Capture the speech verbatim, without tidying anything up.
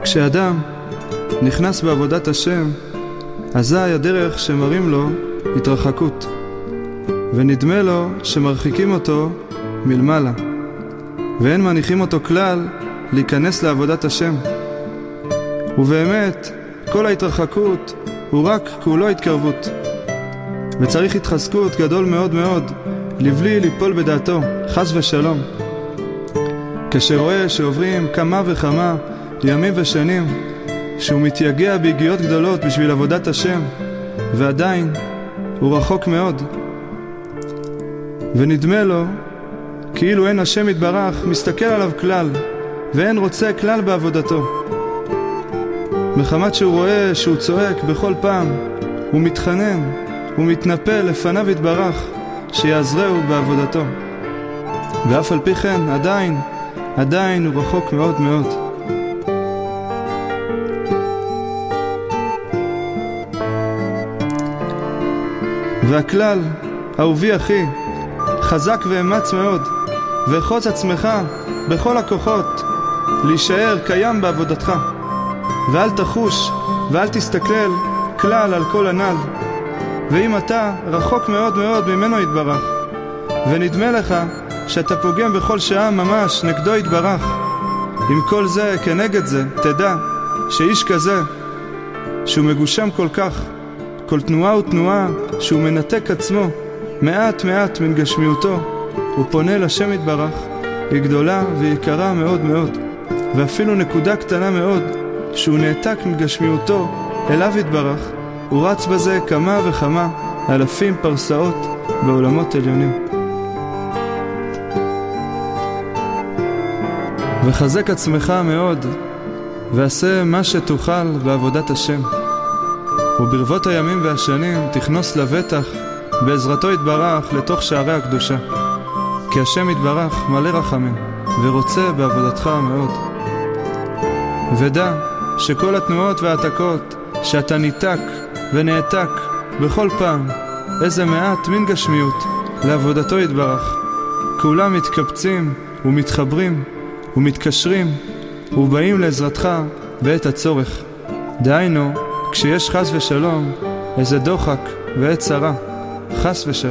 כשאדם נכנס בעבודת השם, אזי הדרך שמראים לו התרחקות, ונדמה לו שמרחיקים אותו מלמעלה, ואין מניחים אותו כלל להיכנס לעבודת השם. ובאמת כל ההתרחקות הוא רק כולו התקרבות, וצריך התחזקות גדול מאוד מאוד לבלי ליפול בדעתו, חס ושלום. כשרואה שעוברים כמה וכמה ימים ושנים שהוא מתייגע בהגיעות גדולות בשביל עבודת השם, ועדיין הוא רחוק מאוד, ונדמה לו כאילו אין השם יתברך מסתכל עליו כלל, ואין רוצה כלל בעבודתו. מחמת שהוא רואה שהוא צועק בכל פעם, הוא מתחנן, הוא מתנפל לפניו יתברך שיעזרהו בעבודתו, ואף על פי כן עדיין עדיין הוא רחוק מאוד מאוד. והכלל, אהובי אחי, חזק ואמץ מאוד, וחוץ עצמך בכל הכוחות להישאר קיים בעבודתך, ואל תחוש ואל תסתכל כלל על כל הנ"ל. ואם אתה רחוק מאוד מאוד ממנו יתברך, ונדמה לך שאתה פוגם בכל שעה ממש נגדו יתברך, עם כל זה כנגד זה תדע שאיש כזה שהוא מגושם כל כך, כל תנועה ותנועה שהוא מנתק עצמו מעט מעט מן גשמיותו, הוא פונה לשם יתברך, היא גדולה ויקרה מאוד מאוד, ואפילו נקודה קטנה מאוד שהוא נעתק מגשמיותו אליו יתברך, הוא רץ בזה כמה וכמה אלפים פרסאות בעולמות עליונים. וחזק עצמך מאוד ועשה מה שתוכל בעבודת השם, וברבות הימים והשנים תכנוס לבטח בעזרתו יתברך לתוך שערי הקדושה, כי השם יתברך מלא רחמים ורוצה בעבודתך מאוד. ודע שכל התנועות והעתקות שאתה ניתק ונעתק בכל פעם איזה מעט מן גשמיות לעבודתו יתברך, כולם מתקבצים ומתחברים ומתקשרים ובאים לעזרתך בעת הצורך. דהיינו, כשיש חס ושלום איזה דוחק ועת צרה, חס ושלום.